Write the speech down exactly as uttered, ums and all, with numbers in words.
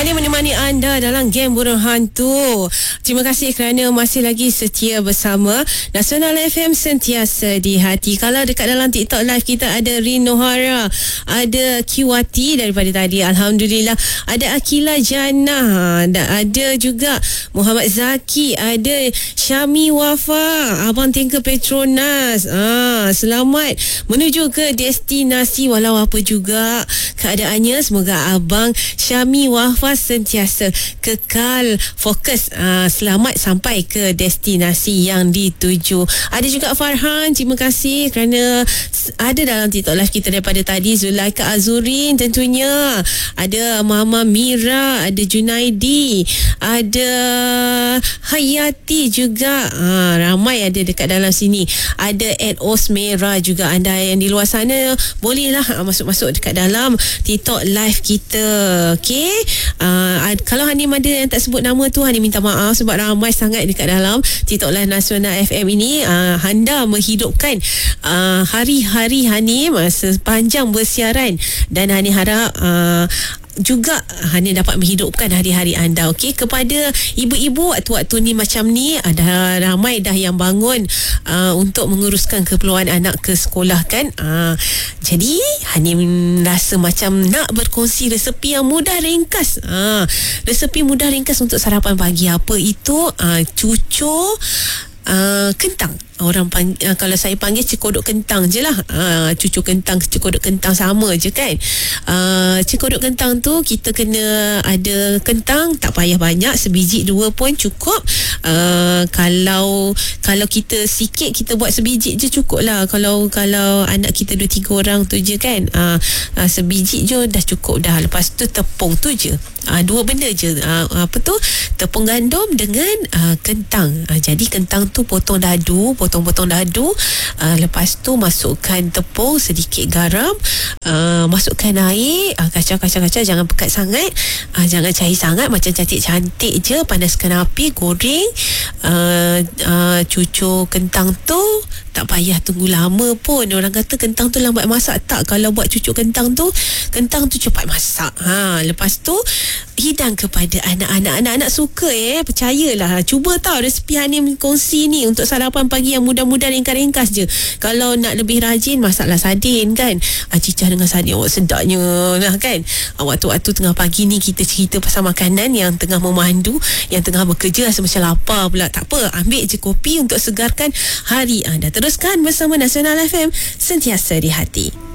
Hanim menemani anda dalam game burung hantu. Terima kasih kerana masih lagi setia bersama Nasional F M, sentiasa di hati. Kalau dekat dalam TikTok live kita ada Rin Nohara, ada Kiwati daripada tadi, Alhamdulillah, ada Akila Jannah, ada juga Muhammad Zaki, ada Syami Wafa, Abang Tingkir Petronas. Ah, selamat menuju ke destinasi walau apa juga keadaannya. Semoga Abang Syami Wafa sentiasa kekal fokus, uh, selamat sampai ke destinasi yang dituju. Ada juga Farhan, terima kasih kerana ada dalam TikTok live kita daripada tadi. Zulaika Azurin tentunya, ada Mama Mira, ada Junaidi, ada Hayati juga. uh, ramai ada dekat dalam sini. Ada Ed Osmera juga. Anda yang di luar sana bolehlah uh, masuk-masuk dekat dalam TikTok live kita. Okey, Uh, kalau Hanim ada yang tak sebut nama tu, Hanim minta maaf sebab ramai sangat dekat dalam TikTok Live Nasional F M ini. uh, Anda menghidupkan uh, hari-hari Hanim uh, sepanjang bersiaran, dan Hanim harap uh, juga Hanim dapat menghidupkan hari-hari anda. Okey, kepada ibu-ibu waktu-waktu ni macam ni, ada ramai dah yang bangun uh, untuk menguruskan keperluan anak ke sekolah kan. Uh, jadi Hanim rasa macam nak berkongsi resepi yang mudah ringkas. Uh, resepi mudah ringkas untuk sarapan pagi. Apa itu? Uh, cucur Uh, kentang. Orang pang, uh, kalau saya panggil cekodok kentang je lah. uh, Cucur kentang, cekodok kentang sama je kan. uh, Cekodok kentang tu kita kena ada kentang, tak payah banyak, sebiji dua pun cukup. uh, Kalau Kalau kita sikit, kita buat sebiji je cukup lah. Kalau Kalau anak kita dua tiga orang tu je kan, uh, uh, sebiji je dah cukup dah. Lepas tu tepung tu je. Uh, dua benda je. uh, Apa tu? Tepung gandum dengan uh, kentang. uh, Jadi kentang tu potong dadu, potong-potong dadu. uh, Lepas tu masukkan tepung, sedikit garam, uh, masukkan air, uh, kacau-kacau-kacau. Jangan pekat sangat, uh, jangan cair sangat, macam cantik-cantik je. Panaskan api, goreng. uh, uh, Cucur kentang tu tak payah tunggu lama pun. Orang kata kentang tu lambat masak. Tak, kalau buat cucur kentang tu, kentang tu cepat masak. ha, Lepas tu hidang kepada anak-anak. Anak-anak suka eh, percayalah. Cuba tahu resepi Hanim kongsi ni untuk sarapan pagi yang mudah-mudah, ringkas-ringkas je. Kalau nak lebih rajin, masaklah sardin kan. ah, Cicah dengan sardin, awak sedapnya lah kan. ah, Waktu-waktu tengah pagi ni kita cerita pasal makanan yang tengah memandu, yang tengah bekerja rasa macam lapar pula. Tak apa, ambil je kopi untuk segarkan hari anda. Teruskan bersama Nasional F M, sentiasa di hati.